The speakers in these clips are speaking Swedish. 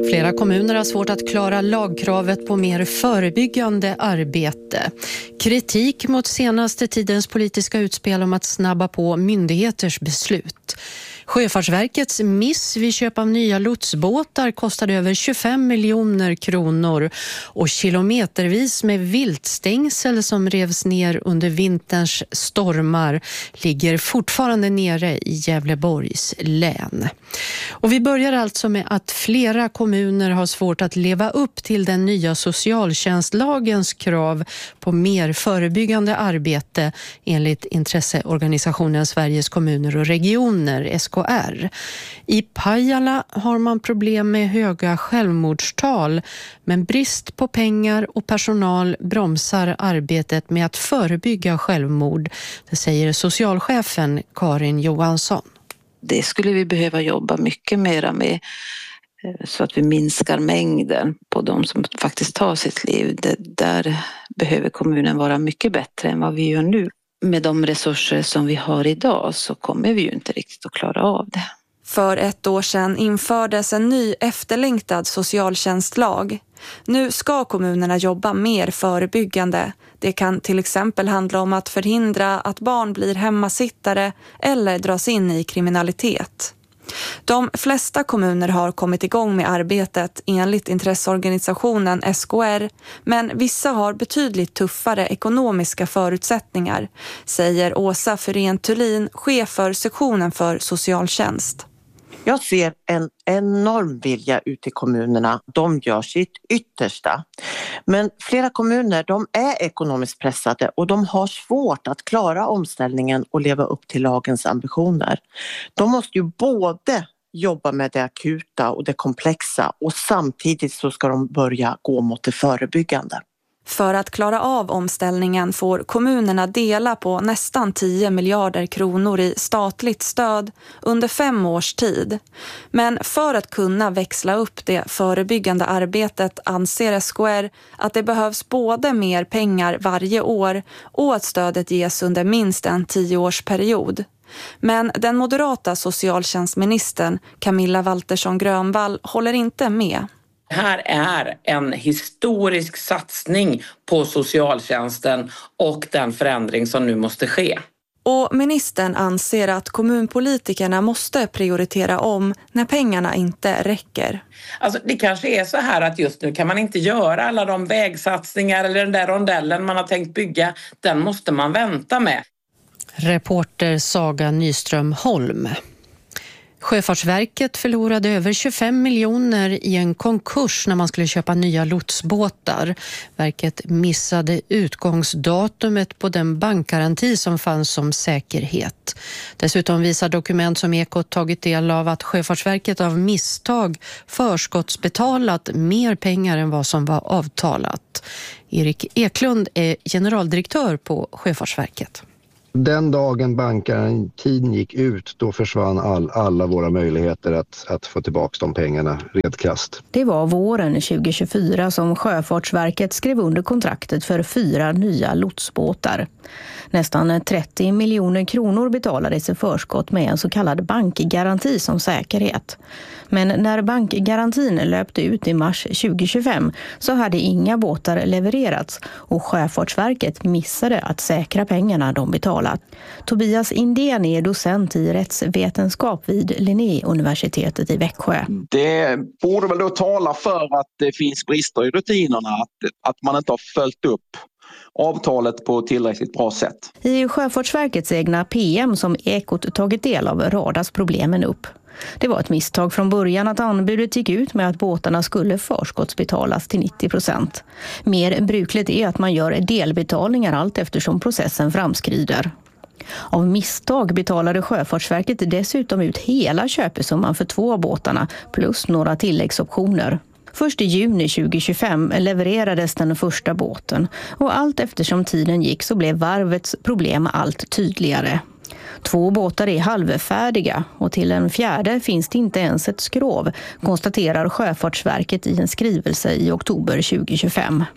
Flera kommuner har svårt att klara lagkravet på mer förebyggande arbete. Kritik mot senaste tidens politiska utspel om att snabba på myndigheters beslut. Sjöfartsverkets miss vid köp av nya lotsbåtar kostade över 25 miljoner kronor och kilometervis med viltstängsel som revs ner under vinterns stormar ligger fortfarande nere i Gävleborgs län. Och vi börjar alltså med att flera kommuner har svårt att leva upp till den nya socialtjänstlagens krav på mer förebyggande arbete enligt intresseorganisationen Sveriges kommuner och regioner, SKR. I Pajala har man problem med höga självmordstal, men brist på pengar och personal bromsar arbetet med att förebygga självmord. Det säger socialchefen Karin Johansson. Det skulle vi behöva jobba mycket mer med så att vi minskar mängden på de som faktiskt tar sitt liv. Där behöver kommunen vara mycket bättre än vad vi gör nu. Med de resurser som vi har idag så kommer vi ju inte riktigt att klara av det. För 1 år sedan infördes en ny efterlängtad socialtjänstlag. Nu ska kommunerna jobba mer förebyggande. Det kan till exempel handla om att förhindra att barn blir hemmasittare eller dras in i kriminalitet. De flesta kommuner har kommit igång med arbetet enligt intresseorganisationen SKR, men vissa har betydligt tuffare ekonomiska förutsättningar, säger Åsa Fyrén-Thulin, chef för sektionen för socialtjänst. Jag ser en enorm vilja ute i kommunerna. De gör sitt yttersta. Men flera kommuner, de är ekonomiskt pressade och de har svårt att klara omställningen och leva upp till lagens ambitioner. De måste ju både jobba med det akuta och det komplexa och samtidigt så ska de börja gå mot det förebyggande. För att klara av omställningen får kommunerna dela på nästan 10 miljarder kronor i statligt stöd under 5 års tid. Men för att kunna växla upp det förebyggande arbetet anser SKR att det behövs både mer pengar varje år och att stödet ges under minst en 10-årsperiod. Men den moderata socialtjänstministern Camilla Waltersson Grönvall håller inte med. Här är en historisk satsning på socialtjänsten och den förändring som nu måste ske. Och ministern anser att kommunpolitikerna måste prioritera om när pengarna inte räcker. Alltså det kanske är så här att just nu kan man inte göra alla de vägsatsningar eller den där rondellen man har tänkt bygga. Den måste man vänta med. Reporter Saga Nyström Holm. Sjöfartsverket förlorade över 25 miljoner i en konkurs när man skulle köpa nya lotsbåtar. Verket missade utgångsdatumet på den bankgaranti som fanns som säkerhet. Dessutom visar dokument som Ekot tagit del av att Sjöfartsverket av misstag förskottsbetalat mer pengar än vad som var avtalat. Erik Eklund är generaldirektör på Sjöfartsverket. Den dagen bankgarantin gick ut, då försvann alla våra möjligheter att få tillbaka de pengarna redkast. Det var våren 2024 som Sjöfartsverket skrev under kontraktet för 4 nya lotsbåtar. Nästan 30 miljoner kronor betalades i förskott med en så kallad bankgaranti som säkerhet. Men när bankgarantin löpte ut i mars 2025 så hade inga båtar levererats och Sjöfartsverket missade att säkra pengarna de betalat. Tobias Indén är docent i rättsvetenskap vid Linnéuniversitetet i Växjö. Det borde väl då tala för att det finns brister i rutinerna, att man inte har följt upp avtalet på tillräckligt bra sätt. I Sjöfartsverkets egna PM som Ekot tagit del av radas problemen upp. Det var ett misstag från början att anbudet gick ut med att båtarna skulle förskottsbetalas till 90%. Mer brukligt är att man gör delbetalningar allt eftersom processen framskrider. Av misstag betalade Sjöfartsverket dessutom ut hela köpesumman för 2 av båtarna plus några tilläggsoptioner. Först i juni 2025 levererades den första båten och allt eftersom tiden gick så blev varvets problem allt tydligare. 2 båtar är halvfärdiga och till en 4:e finns det inte ens ett skrov, konstaterar Sjöfartsverket i en skrivelse i oktober 2025.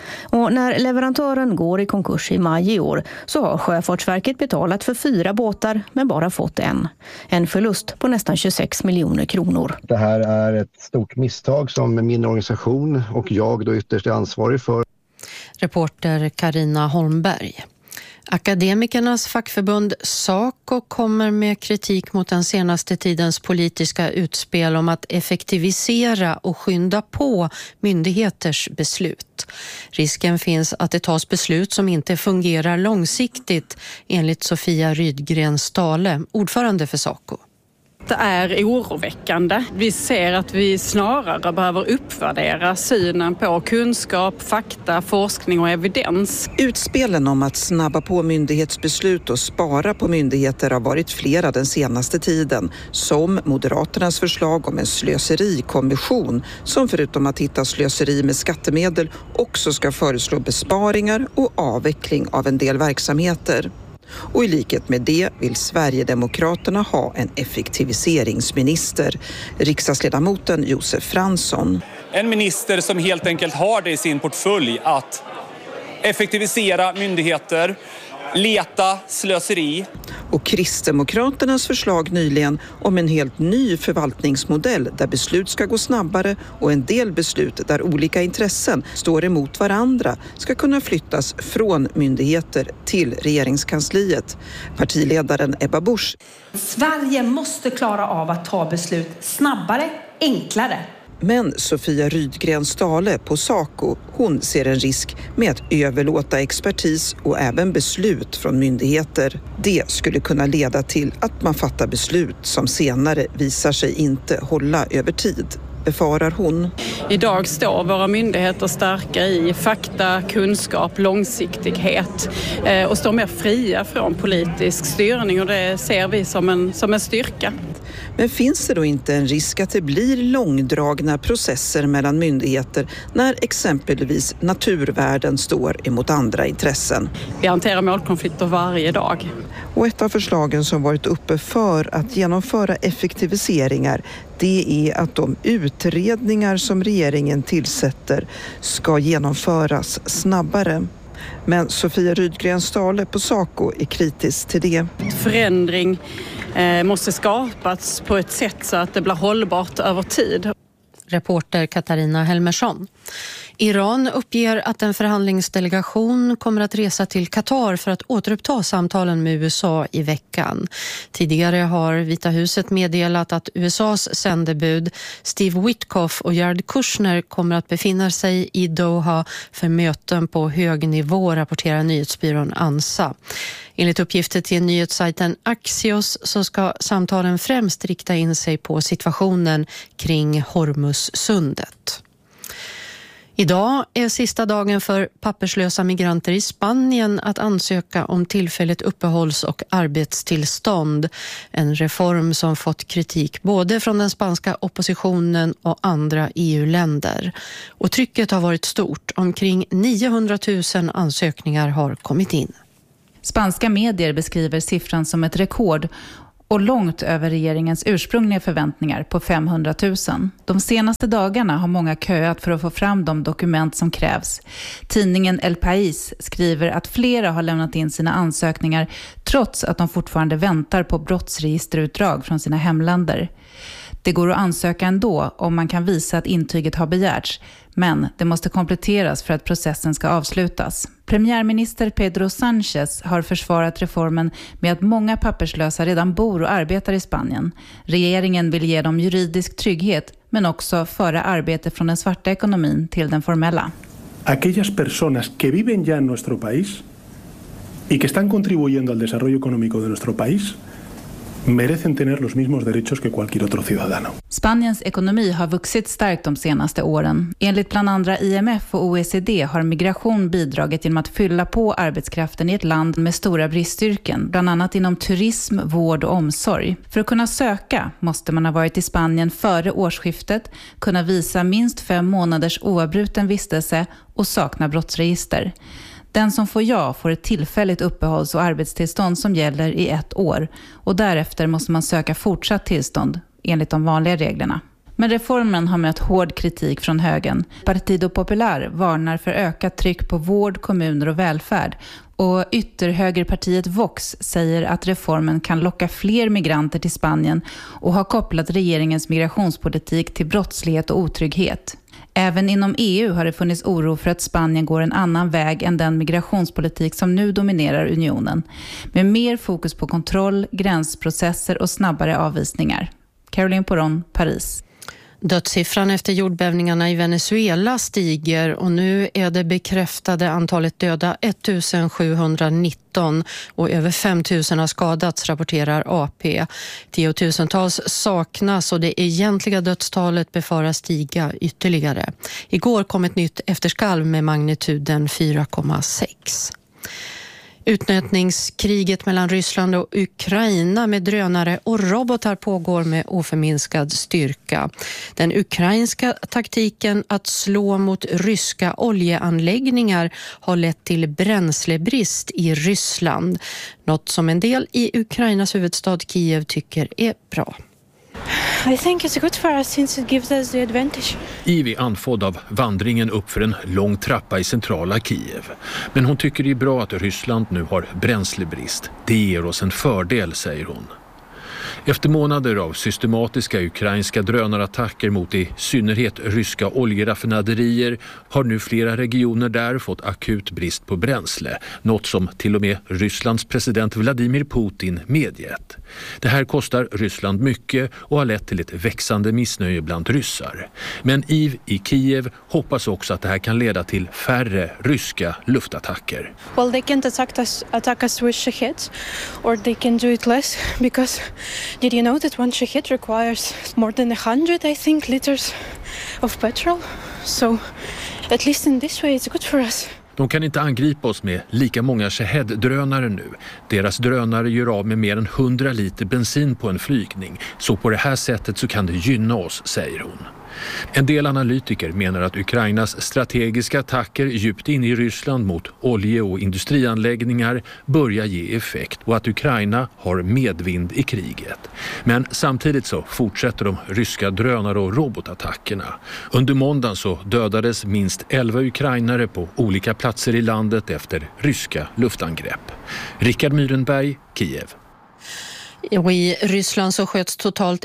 Och när leverantören går i konkurs i maj i år så har Sjöfartsverket betalat för 4 båtar men bara fått en. En förlust på nästan 26 miljoner kronor. Det här är ett stort misstag som min organisation och jag då ytterst är ansvarig för. Reporter Carina Holmberg. Akademikernas fackförbund SACO kommer med kritik mot den senaste tidens politiska utspel om att effektivisera och skynda på myndigheters beslut. Risken finns att det tas beslut som inte fungerar långsiktigt, enligt Sofia Rydgren Stale, ordförande för SACO. Det är oroväckande. Vi ser att vi snarare behöver uppvärdera synen på kunskap, fakta, forskning och evidens. Utspelen om att snabba på myndighetsbeslut och spara på myndigheter har varit flera den senaste tiden. Som Moderaternas förslag om en slöserikommission som förutom att hitta slöseri med skattemedel också ska föreslå besparingar och avveckling av en del verksamheter. Och i likhet med det vill Sverigedemokraterna ha en effektiviseringsminister. Riksdagsledamoten Josef Fransson. En minister som helt enkelt har det i sin portfölj att effektivisera myndigheter, leta slöseri. Och Kristdemokraternas förslag nyligen om en helt ny förvaltningsmodell där beslut ska gå snabbare och en del beslut där olika intressen står emot varandra ska kunna flyttas från myndigheter till regeringskansliet. Partiledaren Ebba Busch. Sverige måste klara av att ta beslut snabbare, enklare. Men Sofia Rydgren Stale på SACO, hon ser en risk med att överlåta expertis och även beslut från myndigheter. Det skulle kunna leda till att man fattar beslut som senare visar sig inte hålla över tid, befarar hon. Idag står våra myndigheter starka i fakta, kunskap, långsiktighet och står mer fria från politisk styrning, och det ser vi som en styrka. Men finns det då inte en risk att det blir långdragna processer mellan myndigheter när exempelvis naturvärden står emot andra intressen? Vi hanterar målkonflikter varje dag. Och ett av förslagen som varit uppe för att genomföra effektiviseringar, det är att de utredningar som regeringen tillsätter ska genomföras snabbare. Men Sofia Rydgren Stale på SACO är kritisk till det. Förändring måste skapas på ett sätt så att det blir hållbart över tid. Reporter Katarina Helmersson. Iran uppger att en förhandlingsdelegation kommer att resa till Qatar för att återuppta samtalen med USA i veckan. Tidigare har Vita huset meddelat att USAs sändebud Steve Witkoff och Jared Kushner kommer att befinna sig i Doha för möten på hög nivå, rapporterar nyhetsbyrån ANSA. Enligt uppgifter till nyhetssajten Axios så ska samtalen främst rikta in sig på situationen kring Hormuzsundet. Idag är sista dagen för papperslösa migranter i Spanien att ansöka om tillfälligt uppehålls- och arbetstillstånd. En reform som fått kritik både från den spanska oppositionen och andra EU-länder. Och trycket har varit stort. Omkring 900 000 ansökningar har kommit in. Spanska medier beskriver siffran som ett rekord och långt över regeringens ursprungliga förväntningar på 500 000. De senaste dagarna har många köat för att få fram de dokument som krävs. Tidningen El País skriver att flera har lämnat in sina ansökningar trots att de fortfarande väntar på brottsregisterutdrag från sina hemländer. Det går att ansöka ändå om man kan visa att intyget har begärts, men det måste kompletteras för att processen ska avslutas. Premiärminister Pedro Sánchez har försvarat reformen med att många papperslösa redan bor och arbetar i Spanien. Regeringen vill ge dem juridisk trygghet, men också föra arbete från den svarta ekonomin till den formella. Aquellas personas que viven ya en nuestro país y que están contribuyendo al desarrollo económico de nuestro país merecen tener los mismos derechos que cualquier otro ciudadano. Spaniens ekonomi har vuxit starkt de senaste åren. Enligt bland andra IMF och OECD har migration bidragit genom att fylla på arbetskraften i ett land med stora bristyrken, bland annat inom turism, vård och omsorg. För att kunna söka måste man ha varit i Spanien före årsskiftet, kunna visa minst 5 månaders oavbruten vistelse och sakna brottsregister. Den som får ja får ett tillfälligt uppehålls- och arbetstillstånd som gäller i 1 år och därefter måste man söka fortsatt tillstånd enligt de vanliga reglerna. Men reformen har mött hård kritik från högern. Partido Popular varnar för ökat tryck på vård, kommuner och välfärd. Och ytterhögerpartiet Vox säger att reformen kan locka fler migranter till Spanien och har kopplat regeringens migrationspolitik till brottslighet och otrygghet. Även inom EU har det funnits oro för att Spanien går en annan väg än den migrationspolitik som nu dominerar unionen. Med mer fokus på kontroll, gränsprocesser och snabbare avvisningar. Caroline Poron, Paris. Dödssiffran efter jordbävningarna i Venezuela stiger och nu är det bekräftade antalet döda 1719 och över 5000 har skadats, rapporterar AP. Tiotusentals saknas och det egentliga dödstalet befaras stiga ytterligare. Igår kom ett nytt efterskalv med magnituden 4,6. Utnötningskriget mellan Ryssland och Ukraina med drönare och robotar pågår med oförminskad styrka. Den ukrainska taktiken att slå mot ryska oljeanläggningar har lett till bränslebrist i Ryssland. Något som en del i Ukrainas huvudstad Kiev tycker är bra. I think it's good for us since it gives us the advantage. Ivy andfådd av vandringen upp för en lång trappa i centrala Kiev. Men hon tycker det är bra att Ryssland nu har bränslebrist. Det ger oss en fördel, säger hon. Efter månader av systematiska ukrainska drönarattacker mot i synnerhet ryska oljeraffinaderier har nu flera regioner där fått akut brist på bränsle. Något som till och med Rysslands president Vladimir Putin medgett. Det här kostar Ryssland mycket och har lett till ett växande missnöje bland ryssar. Men Eve i Kiev hoppas också att det här kan leda till färre ryska luftattacker. Well, they can't attack us with Shaheds, or they can do it less because did you know that one Shahed requires more than 100, I think, liters of petrol? So at least in this way it's good for us. De kan inte angripa oss med lika många Shahed-drönare nu. Deras drönare gör av med mer än 100 liter bensin på en flygning. Så på det här sättet så kan det gynna oss, säger hon. En del analytiker menar att Ukrainas strategiska attacker djupt in i Ryssland mot olje- och industrianläggningar börjar ge effekt och att Ukraina har medvind i kriget. Men samtidigt så fortsätter de ryska drönare- och robotattackerna. Under måndagen så dödades minst 11 ukrainare på olika platser i landet efter ryska luftangrepp. Rickard Myrenberg, Kiev. Och i Ryssland så sköts totalt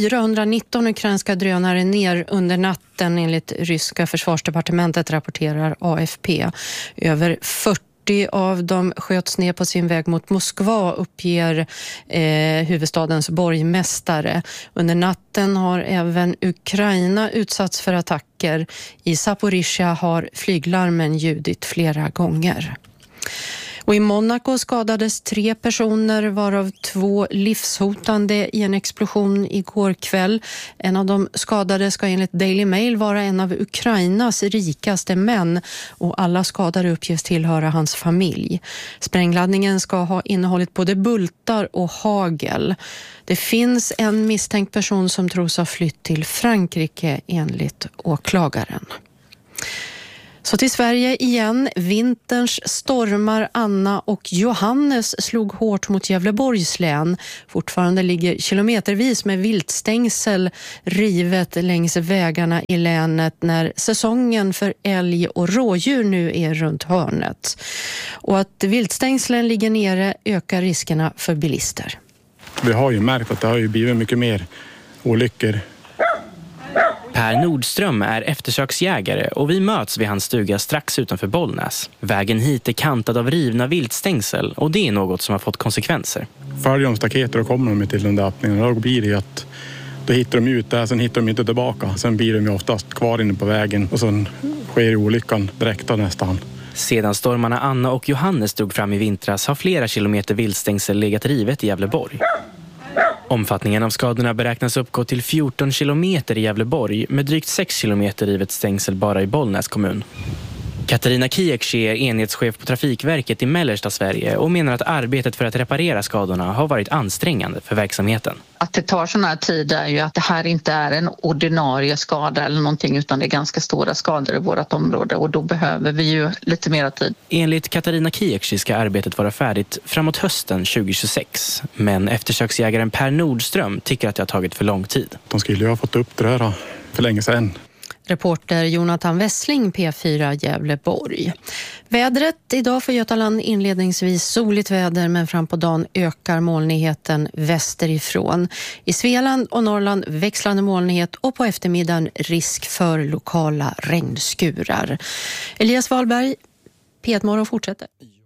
419 ukrainska drönare ner under natten enligt ryska försvarsdepartementet, rapporterar AFP. Över 40 av dem sköts ner på sin väg mot Moskva, uppger huvudstadens borgmästare. Under natten har även Ukraina utsatts för attacker. I Zaporizjzja har flyglarmen ljudit flera gånger. Och i Monaco skadades 3 personer, varav 2 livshotande i en explosion igår kväll. En av de skadade ska enligt Daily Mail vara en av Ukrainas rikaste män och alla skadade uppges tillhöra hans familj. Sprängladdningen ska ha innehållit både bultar och hagel. Det finns en misstänkt person som tros ha flytt till Frankrike enligt åklagaren. Så till Sverige igen. Vinterns stormar Anna och Johannes slog hårt mot Gävleborgs län. Fortfarande ligger kilometervis med viltstängsel rivet längs vägarna i länet när säsongen för älg och rådjur nu är runt hörnet. Och att viltstängslen ligger nere ökar riskerna för bilister. Vi har ju märkt att det har ju blivit mycket mer olyckor. Per Nordström är eftersöksjägare och vi möts vid hans stuga strax utanför Bollnäs. Vägen hit är kantad av rivna viltstängsel och det är något som har fått konsekvenser. Följer de staketer och kommer de till den där öppningen, då blir det att då hittar de ut där, sen hittar de inte tillbaka. Sen blir de ju oftast kvar inne på vägen och sen sker olyckan direkt nästan. Sedan stormarna Anna och Johannes drog fram i vintras har flera kilometer viltstängsel legat rivet i Gävleborg. Omfattningen av skadorna beräknas uppgå till 14 kilometer i Gävleborg med drygt 6 kilometer rivet stängsel bara i Bollnäs kommun. Katarina Kiekshi är enhetschef på Trafikverket i mellersta Sverige och menar att arbetet för att reparera skadorna har varit ansträngande för verksamheten. Att det tar sån här tid är ju att det här inte är en ordinarie skada eller någonting, utan det är ganska stora skador i vårt område och då behöver vi ju lite mer tid. Enligt Katarina Kiekshi ska arbetet vara färdigt framåt hösten 2026. Men eftersöksjägaren Per Nordström tycker att det har tagit för lång tid. De skulle ju ha fått upp det där för länge sedan. Reporter Jonathan Wessling, P4 Gävleborg. Vädret idag för Götaland inledningsvis soligt väder, men fram på dagen ökar molnigheten västerifrån. I Svealand och Norrland växlande molnighet och på eftermiddagen risk för lokala regnskurar. Elias Wahlberg, P1 Morgon fortsätter.